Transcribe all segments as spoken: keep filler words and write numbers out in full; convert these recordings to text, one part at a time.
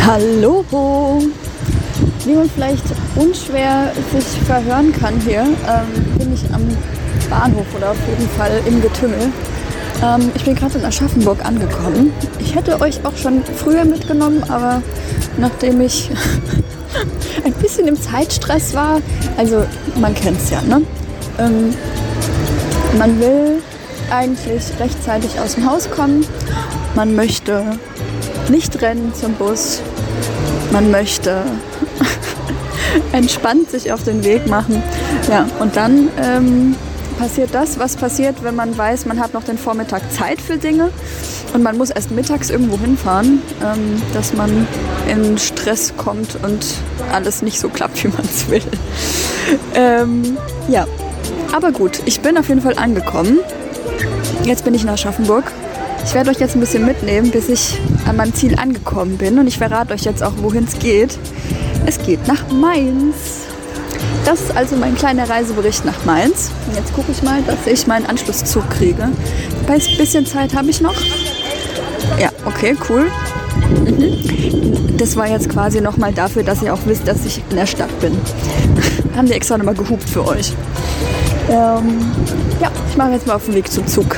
Hallo! Wie man vielleicht unschwer sich verhören kann hier, ähm, bin ich am Bahnhof oder auf jeden Fall im Getümmel. Ähm, ich bin gerade in Aschaffenburg angekommen. Ich hätte euch auch schon früher mitgenommen, aber nachdem ich ein bisschen im Zeitstress war, also man kennt es ja, ne? Ähm, man will eigentlich rechtzeitig aus dem Haus kommen, man möchte nicht rennen zum Bus, man möchte entspannt sich auf den Weg machen. Ja, und dann ähm, passiert das, was passiert, wenn man weiß, man hat noch den Vormittag Zeit für Dinge und man muss erst mittags irgendwo hinfahren, ähm, dass man in Stress kommt und alles nicht so klappt, wie man es will. ähm, ja, aber gut, ich bin auf jeden Fall angekommen. Jetzt bin ich in Aschaffenburg. Ich werde euch jetzt ein bisschen mitnehmen, bis ich an meinem Ziel angekommen bin. Und ich verrate euch jetzt auch, wohin es geht. Es geht nach Mainz. Das ist also mein kleiner Reisebericht nach Mainz. Und jetzt gucke ich mal, dass ich meinen Anschlusszug kriege. Ein bisschen Zeit habe ich noch. Ja, okay, cool. Mhm. Das war jetzt quasi nochmal dafür, dass ihr auch wisst, dass ich in der Stadt bin. Haben die extra nochmal gehupt für euch. Ähm, ja, ich mache jetzt mal auf den Weg zum Zug.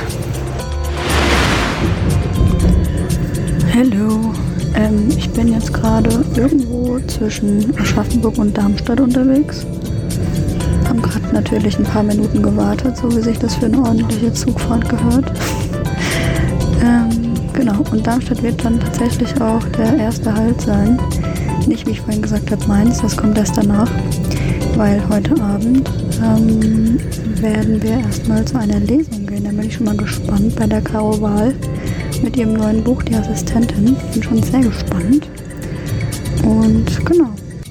Hallo, ähm, ich bin jetzt gerade irgendwo zwischen Aschaffenburg und Darmstadt unterwegs. Haben gerade natürlich ein paar Minuten gewartet, so wie sich das für eine ordentliche Zugfahrt gehört. ähm, genau, und Darmstadt wird dann tatsächlich auch der erste Halt sein. Nicht, wie ich vorhin gesagt habe, Mainz, das kommt erst danach, weil heute Abend ähm, werden wir erstmal zu einer Lesung gehen. Da bin ich schon mal gespannt bei der Caro Wahl mit ihrem neuen Buch, Die Assistentin. Bin schon sehr gespannt. Und genau.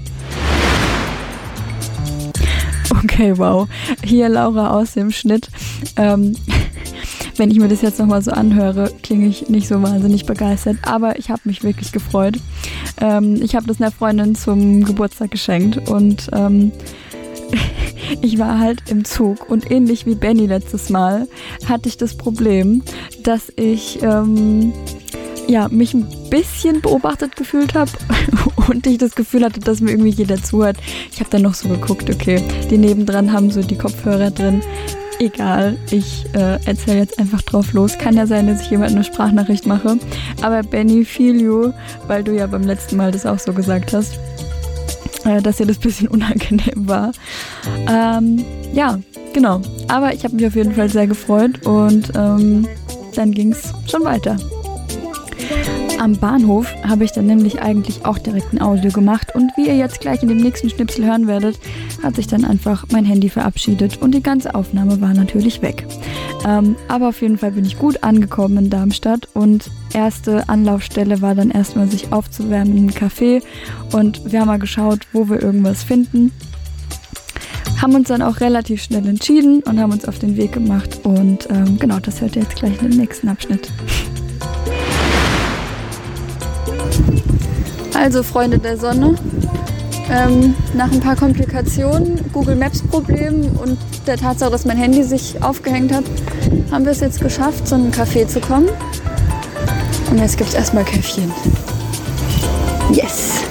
Okay, wow. Hier Laura aus dem Schnitt. Ähm, wenn ich mir das jetzt nochmal so anhöre, klinge ich nicht so wahnsinnig begeistert. Aber ich habe mich wirklich gefreut. Ähm, ich habe das einer Freundin zum Geburtstag geschenkt und ähm, ich war halt im Zug und ähnlich wie Benny letztes Mal hatte ich das Problem, dass ich ähm, ja, mich ein bisschen beobachtet gefühlt habe und ich das Gefühl hatte, dass mir irgendwie jeder zuhört. Ich habe dann noch so geguckt, okay, die nebendran haben so die Kopfhörer drin. Egal, ich äh, erzähle jetzt einfach drauf los. Kann ja sein, dass ich jemand eine Sprachnachricht mache. Aber Benny, feel you, weil du ja beim letzten Mal das auch so gesagt hast, dass dir das ein bisschen unangenehm war. Ähm, ja, genau. Aber ich habe mich auf jeden Fall sehr gefreut und ähm, dann ging es schon weiter. Am Bahnhof habe ich dann nämlich eigentlich auch direkt ein Audio gemacht und wie ihr jetzt gleich in dem nächsten Schnipsel hören werdet, hat sich dann einfach mein Handy verabschiedet und die ganze Aufnahme war natürlich weg. Ähm, aber auf jeden Fall bin ich gut angekommen in Darmstadt und erste Anlaufstelle war dann erstmal sich aufzuwärmen im Café und wir haben mal geschaut, wo wir irgendwas finden. Haben uns dann auch relativ schnell entschieden und haben uns auf den Weg gemacht und ähm, genau, das hört ihr jetzt gleich in dem nächsten Abschnitt. Also Freunde der Sonne, ähm, nach ein paar Komplikationen, Google Maps Problemen und der Tatsache, dass mein Handy sich aufgehängt hat, haben wir es jetzt geschafft, zu einem Café zu kommen. Und jetzt gibt es erstmal Käffchen. Yes!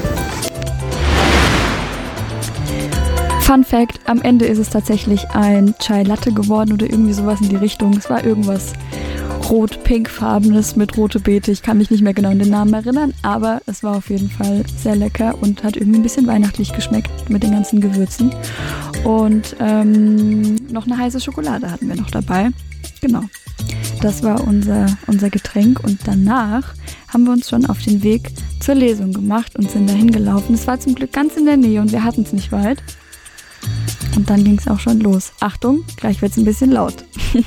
Fun Fact, am Ende ist es tatsächlich ein Chai Latte geworden oder irgendwie sowas in die Richtung. Es war irgendwas rot-pink-farbenes mit rote Beete. Ich kann mich nicht mehr genau an den Namen erinnern, aber es war auf jeden Fall sehr lecker und hat irgendwie ein bisschen weihnachtlich geschmeckt mit den ganzen Gewürzen. Und ähm, noch eine heiße Schokolade hatten wir noch dabei. Genau, das war unser, unser Getränk und danach haben wir uns schon auf den Weg zur Lesung gemacht und sind dahin gelaufen. Es war zum Glück ganz in der Nähe und wir hatten es nicht weit. Und dann ging es auch schon los. Achtung, gleich wird es ein bisschen laut.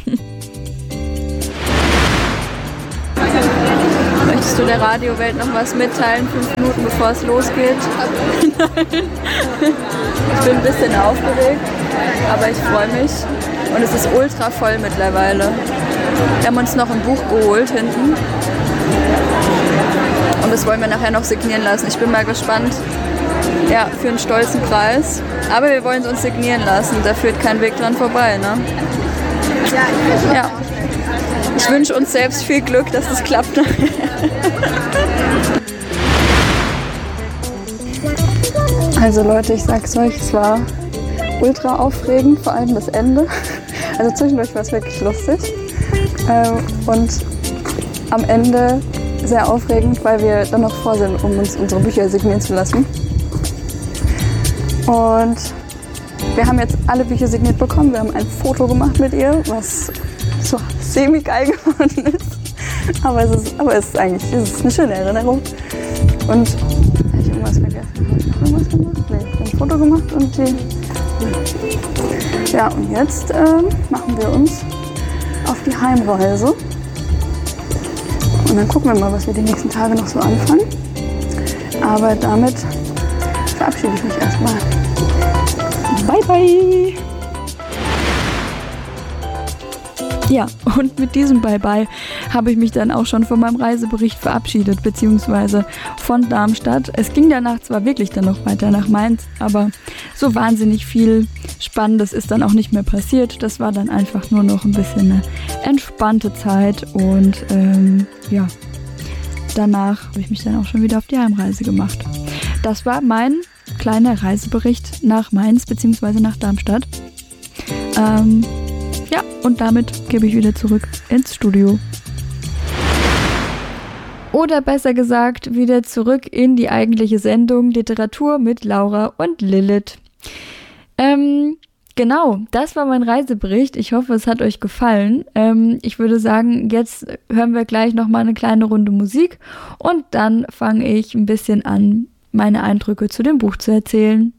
Möchtest du der Radiowelt noch was mitteilen, fünf Minuten bevor es losgeht? Nein. Ich bin ein bisschen aufgeregt, aber ich freue mich. Und es ist ultra voll mittlerweile. Wir haben uns noch ein Buch geholt hinten. Und das wollen wir nachher noch signieren lassen. Ich bin mal gespannt. Ja, für einen stolzen Preis. Aber wir wollen es uns signieren lassen. Da führt kein Weg dran vorbei, ne? Ja. Ich wünsche uns selbst viel Glück, dass es klappt. Also Leute, ich sag's euch, es war ultra aufregend, vor allem das Ende. Also zwischendurch war es wirklich lustig. Ähm, und am Ende sehr aufregend, weil wir dann noch vor sind, um uns unsere Bücher signieren zu lassen. Und wir haben jetzt alle Bücher signiert bekommen. Wir haben ein Foto gemacht mit ihr, was so semi-geil geworden ist. Aber es ist, aber es ist eigentlich es ist eine schöne Erinnerung. Und habe ich irgendwas vergessen? Habe ich noch irgendwas gemacht? Nee, ich habe ein Foto gemacht und die... Ja, und jetzt ähm, machen wir uns auf die Heimreise. Und dann gucken wir mal, was wir die nächsten Tage noch so anfangen. Aber damit verabschiede ich mich erstmal. Bye, bye! Ja, und mit diesem Bye-bye habe ich mich dann auch schon von meinem Reisebericht verabschiedet, beziehungsweise von Darmstadt. Es ging danach zwar wirklich dann noch weiter nach Mainz, aber so wahnsinnig viel Spannendes ist dann auch nicht mehr passiert. Das war dann einfach nur noch ein bisschen eine entspannte Zeit und ähm, ja, danach habe ich mich dann auch schon wieder auf die Heimreise gemacht. Das war mein kleiner Reisebericht nach Mainz, beziehungsweise nach Darmstadt. Ähm, Ja, und damit gebe ich wieder zurück ins Studio. Oder besser gesagt, wieder zurück in die eigentliche Sendung Literatur mit Laura und Lilith. Ähm, genau, das war mein Reisebericht. Ich hoffe, es hat euch gefallen. Ähm, ich würde sagen, jetzt hören wir gleich nochmal eine kleine Runde Musik und dann fange ich ein bisschen an, meine Eindrücke zu dem Buch zu erzählen.